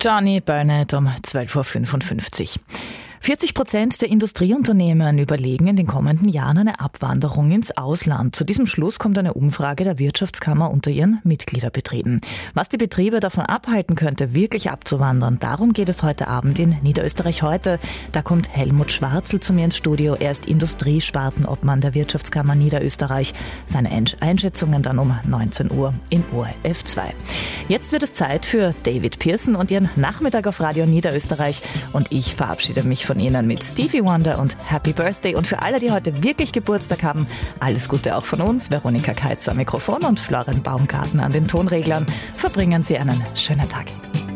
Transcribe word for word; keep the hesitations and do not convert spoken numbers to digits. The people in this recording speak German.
Johnny Burnett um zwölf Uhr fünfundfünfzig. vierzig Prozent der Industrieunternehmen überlegen in den kommenden Jahren eine Abwanderung ins Ausland. Zu diesem Schluss kommt eine Umfrage der Wirtschaftskammer unter ihren Mitgliederbetrieben. Was die Betriebe davon abhalten könnte, wirklich abzuwandern, darum geht es heute Abend in Niederösterreich heute. Da kommt Helmut Schwarzel zu mir ins Studio. Er ist Industriespartenobmann der Wirtschaftskammer Niederösterreich. Seine Einschätzungen dann um neunzehn Uhr in O R F zwei. Jetzt wird es Zeit für David Pearson und ihren Nachmittag auf Radio Niederösterreich. Und ich verabschiede mich von Ihnen mit Stevie Wonder und Happy Birthday. Und für alle, die heute wirklich Geburtstag haben, alles Gute auch von uns. Veronika Keitz am Mikrofon und Florian Baumgarten an den Tonreglern. Verbringen Sie einen schönen Tag.